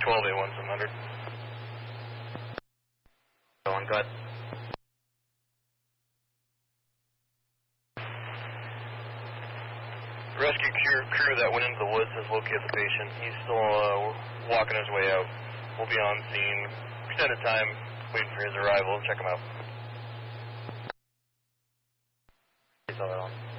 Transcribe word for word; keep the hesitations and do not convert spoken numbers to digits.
twelve eight one seven hundred. Go on, good. Rescue crew, crew that went into the woods has located the patient. He's still uh, walking his way out. We'll be on scene, extended time, waiting for his arrival. Check him out. Is that on?